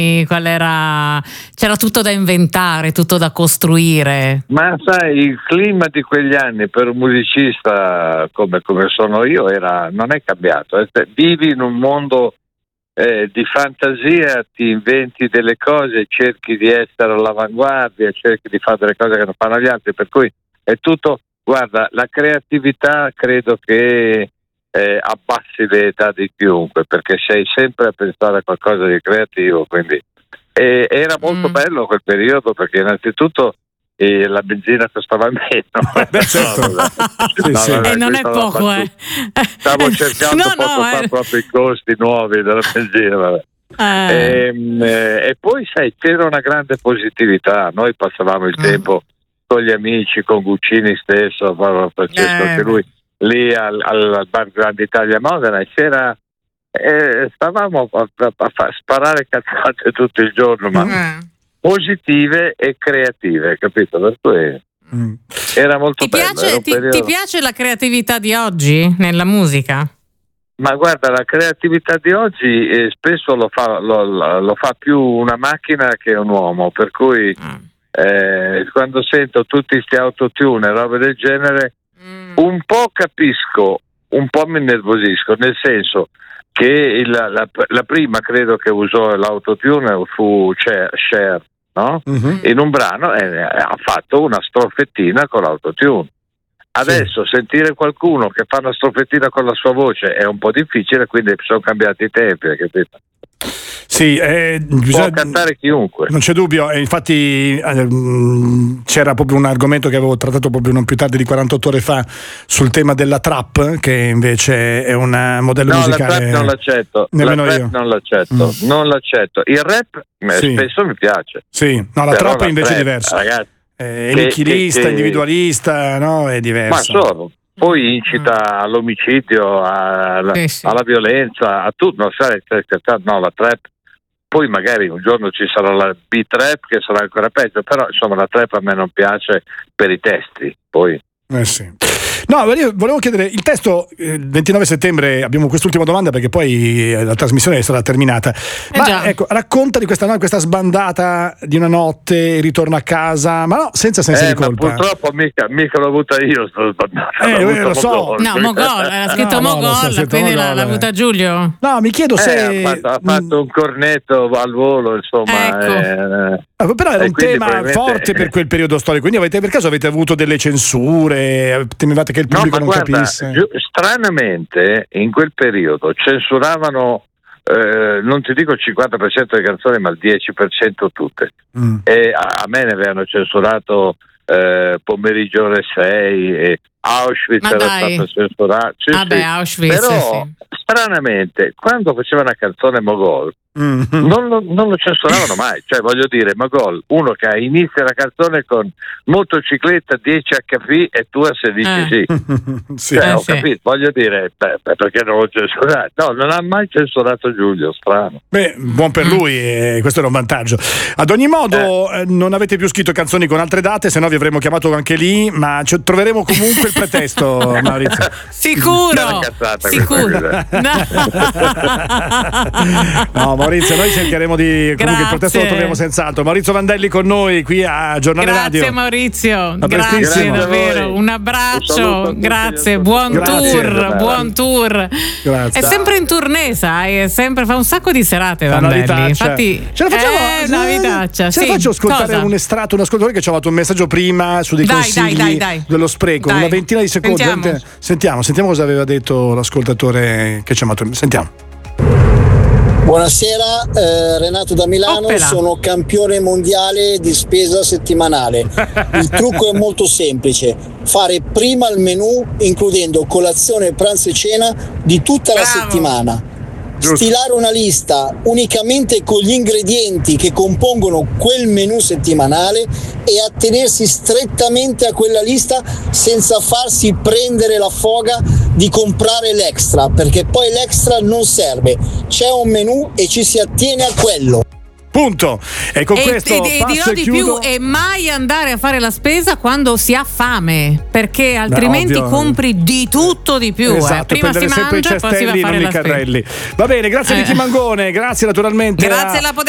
Qual era? C'era tutto da inventare, tutto da costruire. Ma sai, il clima di quegli anni per un musicista come sono io non è cambiato. Vivi in un mondo di fantasia, ti inventi delle cose, cerchi di essere all'avanguardia, cerchi di fare delle cose che non fanno gli altri, per cui è tutto. Guarda, la creatività credo che abbassi l'età di chiunque, perché sei sempre a pensare a qualcosa di creativo, quindi era molto bello quel periodo, perché innanzitutto la benzina costava meno. E non è poco, stavo cercando fare proprio i costi nuovi della benzina, e poi sai, c'era una grande positività, noi passavamo il tempo con gli amici, con Guccini stesso, Francesco, anche lui lì al Bar Grande Italia Modena, e stavamo a sparare cazzate tutto il giorno, ma positive e creative, capito? Per cui era molto bello. Ti piace la creatività di oggi nella musica? Ma guarda, la creatività di oggi spesso lo fa più una macchina che un uomo, per cui quando sento tutti sti autotune e robe del genere, un po' capisco, un po' mi innervosisco, nel senso che la prima credo che usò l'autotune fu Cher, no? In un brano ha fatto una strofettina con l'autotune. Adesso sentire qualcuno che fa una strofettina con la sua voce è un po' difficile, quindi sono cambiati i tempi, capito? Sì, può cantare chiunque. Non c'è dubbio, infatti c'era proprio un argomento che avevo trattato proprio non più tardi di 48 ore fa sul tema della trap, che invece è un modello musicale. No, la trap non l'accetto. Non l'accetto. Il rap spesso mi piace. Sì, no, la trap invece è diverso. Ragazzi, è nichilista, individualista, no? È diverso. Ma solo. Poi incita all'omicidio, alla violenza, a tutto. No, la trap. Poi magari un giorno ci sarà la beat-trap che sarà ancora peggio, però insomma la trap a me non piace per i testi. Poi No, io volevo chiedere, il testo, il 29 settembre abbiamo quest'ultima domanda perché poi la trasmissione sarà terminata, ma ecco, racconta di questa sbandata di una notte, ritorno a casa, ma no, senza senso di colpa. Ma purtroppo mica l'ho avuta io sto sbandata, lo so. No, Mogol, era scritto Mogol, quindi l'ha avuta Giulio. No, mi chiedo se ha fatto un cornetto al volo, insomma, ecco. Però era un tema forte per quel periodo storico, quindi per caso avete avuto delle censure, temevate che il pubblico non capisse? Stranamente in quel periodo censuravano, non ti dico il 50% delle canzoni, ma il 10% tutte. E a me ne avevano censurato Pomeriggio ore 6 e Auschwitz era stato censurato. Auschwitz, però stranamente quando faceva una canzone Mogol non lo censuravano mai, cioè voglio dire, Mogol, uno che inizia la canzone con motocicletta 10 HP e tu a 16 sì. Ho capito, voglio dire, perché non l'ho censurato? No, non ha mai censurato Giulio, strano. Beh, buon per lui, questo era un vantaggio. Ad ogni modo non avete più scritto canzoni con altre date, se no vi avremmo chiamato anche lì, ma troveremo comunque il pretesto, Maurizio. Sicuro. No, Maurizio, noi cercheremo di comunque il pretesto lo troviamo senz'altro. Maurizio Vandelli con noi qui a Giornale Radio. Grazie Maurizio, grazie davvero, un abbraccio, grazie, buon tour. Grazie. È sempre in tournée, sai, fa un sacco di serate Vandelli. Infatti ce la facciamo, ce la faccio ascoltare un estratto, un ascoltatore che ci ha fatto un messaggio prima su dei consigli dello spreco, una ventina di secondi. Sentiamo cosa aveva detto l'ascoltatore che ci ha mandato. Sentiamo. Buonasera, Renato da Milano. Sono campione mondiale di spesa settimanale. Il trucco è molto semplice: fare prima il menù includendo colazione, pranzo e cena di tutta la settimana. Stilare una lista unicamente con gli ingredienti che compongono quel menù settimanale e attenersi strettamente a quella lista senza farsi prendere la foga di comprare l'extra, perché poi l'extra non serve. C'è un menù e ci si attiene a quello. Punto. E con questo dirò di più, e mai andare a fare la spesa quando si ha fame, perché altrimenti compri di tutto di più. Esatto, prima si mangia e poi si va a fare la spesa. Va bene, grazie Nicky Mangone, grazie naturalmente. Grazie alla